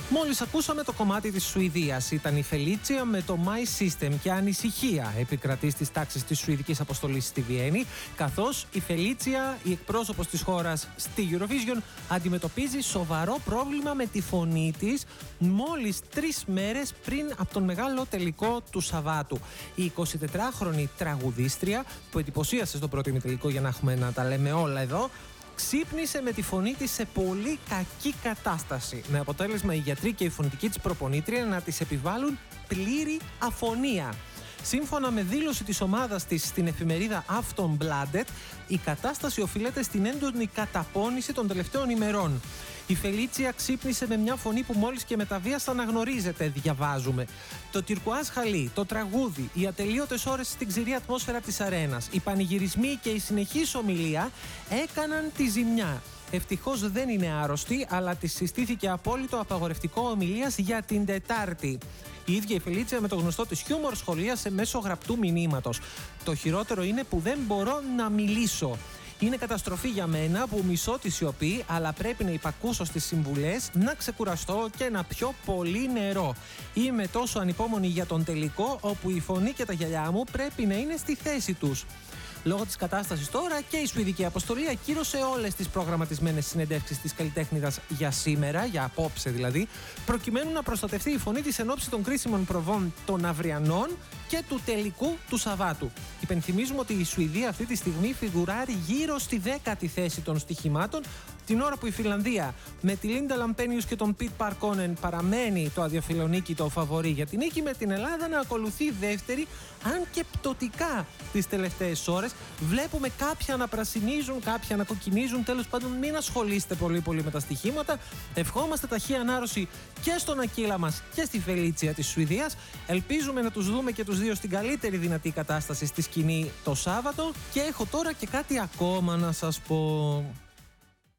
Μόλις ακούσαμε το κομμάτι της Σουηδίας. Ήταν η Φελίτσια με το My System και ανησυχία επικρατεί στις τάξεις της Σουηδικής Αποστολής στη Βιέννη, καθώς η Φελίτσια, η εκπρόσωπος της χώρας στη Eurovision, αντιμετωπίζει σοβαρό πρόβλημα με τη φωνή της μόλις 3 μέρες πριν από τον μεγάλο τελικό του Σαββάτου. Η 24χρονη τραγουδίστρια, που εντυπωσίασε στο πρώτο ημιτελικό, για να έχουμε να τα λέμε όλα εδώ, ξύπνησε με τη φωνή της σε πολύ κακή κατάσταση, με αποτέλεσμα οι γιατροί και η φωνητική της προπονήτρια να της επιβάλλουν πλήρη αφωνία. Σύμφωνα με δήλωση της ομάδας της στην εφημερίδα Aftonbladet, η κατάσταση οφείλεται στην έντονη καταπώνηση των τελευταίων ημερών. Η Φελίτσια ξύπνησε με μια φωνή που μόλις και με τα βίας αναγνωρίζεται, διαβάζουμε. Το τυρκουάζ χαλί, το τραγούδι, οι ατελείωτες ώρες στην ξηρή ατμόσφαιρα της αρένας, οι πανηγυρισμοί και η συνεχής ομιλία έκαναν τη ζημιά. Ευτυχώς δεν είναι άρρωστη, αλλά της συστήθηκε απόλυτο απαγορευτικό ομιλίας για την Τετάρτη. Η ίδια η Φελίτσια με το γνωστό της χιούμορ σχολίασε μέσω γραπτού μηνύματος. Το χειρότερο είναι που δεν μπορώ να μιλήσω. Είναι καταστροφή για μένα που μισώ τη σιωπή, αλλά πρέπει να υπακούσω στις συμβουλές, να ξεκουραστώ και να πιω πολύ νερό. Είμαι τόσο ανυπόμονη για τον τελικό, όπου η φωνή και τα γυαλιά μου πρέπει να είναι στη θέση τους. Λόγω της κατάστασης τώρα και η Σουηδική Αποστολή ακύρωσε όλες τις προγραμματισμένες συνεντεύξεις της καλλιτέχνηδας για σήμερα, για απόψε δηλαδή, προκειμένου να προστατευτεί η φωνή της εν ώψη των κρίσιμων προβών των αυριανών και του τελικού του Σαββάτου. Υπενθυμίζουμε ότι η Σουηδία αυτή τη στιγμή φιγουράρει γύρω στη 10η θέση των στοιχημάτων, την ώρα που η Φινλανδία με τη Λίντα Λαμπένιους και τον Πιτ Παρκόνεν παραμένει το αδιαφιλονίκητο φαβορί για την νίκη, με την Ελλάδα να ακολουθεί δεύτερη, αν και πτωτικά τις τελευταίες ώρες. Βλέπουμε κάποια να πρασινίζουν, κάποια να κοκκινίζουν. Τέλος πάντων, μην ασχολείστε πολύ με τα στοιχήματα. Ευχόμαστε ταχύ ανάρρωση και στον Ακύλα μας και στη Φελίτσια της Σουηδίας. Ελπίζουμε να τους δούμε και τους δύο στην καλύτερη δυνατή κατάσταση στη σκηνή το Σάββατο. Και έχω τώρα και κάτι ακόμα να σας πω.